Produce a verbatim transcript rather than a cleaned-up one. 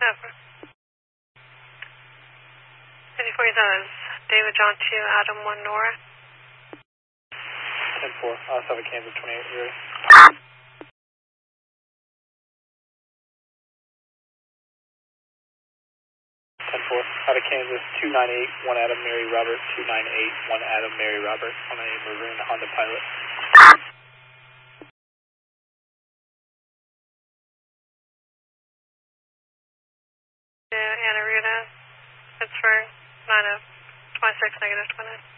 Over. eighty-four does. David John two, Adam one, Nora. ten four, Alpha Kansas twenty-eight, you ready? ten four, out of Kansas, two nine eight, one Adam, Mary Robert, two nine eight, one Adam, Mary Robert, on a maroon Honda Pilot. To Anna Ruda, Pittsburgh, nine oh, twenty-six, negative twenty.